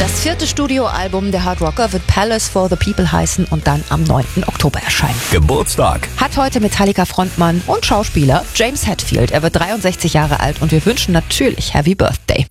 Das 4. Studioalbum der Hard Rocker wird Palace for the People heißen und dann am 9. Oktober erscheinen. Geburtstag Hat heute Metallica-Frontmann und Schauspieler James Hetfield. Er wird 63 Jahre alt und wir wünschen natürlich Happy Birthday.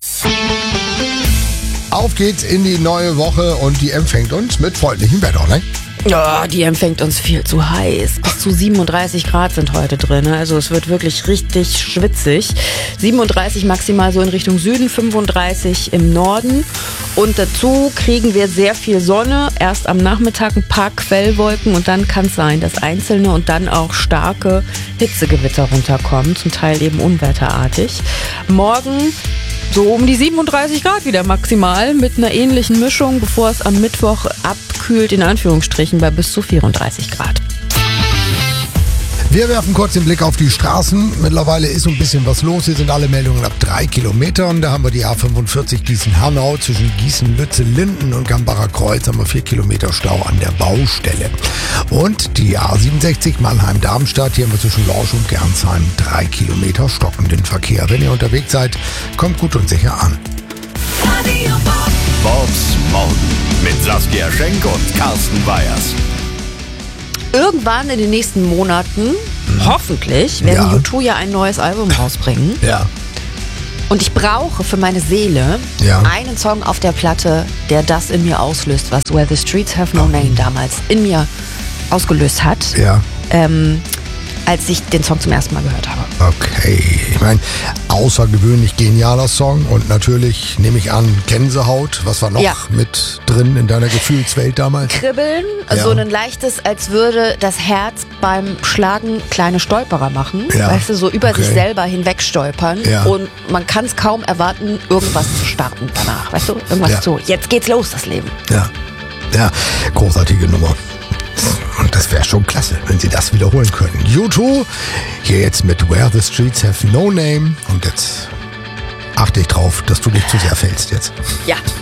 Auf geht's in die neue Woche und die empfängt uns mit freundlichem Wetter, ne? Ja, die empfängt uns viel zu heiß. Bis zu 37 Grad sind heute drin. Also es wird wirklich richtig schwitzig. 37 maximal so in Richtung Süden, 35 im Norden. Und dazu kriegen wir sehr viel Sonne. Erst am Nachmittag ein paar Quellwolken und dann kann es sein, dass einzelne und dann auch starke Hitzegewitter runterkommen. Zum Teil eben unwetterartig. Morgen so um die 37 Grad wieder maximal mit einer ähnlichen Mischung, bevor es am Mittwoch abkühlt, in Anführungsstrichen, bei bis zu 34 Grad. Wir werfen kurz den Blick auf die Straßen. Mittlerweile ist so ein bisschen was los. Hier sind alle Meldungen ab 3 Kilometern. Da haben wir die A45 Gießen-Hernau zwischen Gießen-Lütze-Linden und Gambacher Kreuz. Haben wir 4 Kilometer Stau an der Baustelle. Und die A67 Mannheim-Darmstadt. Hier haben wir zwischen Lorsch und Gernsheim 3 Kilometer stockenden Verkehr. Wenn ihr unterwegs seid, kommt gut und sicher an. Bobs Morgen mit Saskia Schenk und Carsten Weyers. Irgendwann in den nächsten Monaten, hoffentlich, werden U2 ja ein neues Album rausbringen. Ja. Und ich brauche für meine Seele einen Song auf der Platte, der das in mir auslöst, was Where the Streets Have No Name damals in mir ausgelöst hat, als ich den Song zum ersten Mal gehört habe. Okay, ich meine, außergewöhnlich genialer Song und natürlich, nehme ich an, Gänsehaut. Was war noch mit drin in deiner Gefühlswelt damals? Kribbeln, so ein leichtes, als würde das Herz beim Schlagen kleine Stolperer machen. Weißt du, so über sich selber hinweg stolpern. Und man kann es kaum erwarten, irgendwas zu starten danach. Weißt du, irgendwas so, jetzt geht's los, das Leben. Ja, großartige Nummer. Und das wäre schon klasse, wenn sie das wiederholen können. U2, hier jetzt mit Where the Streets Have No Name. Und jetzt achte ich drauf, dass du nicht zu sehr fällst jetzt. Ja.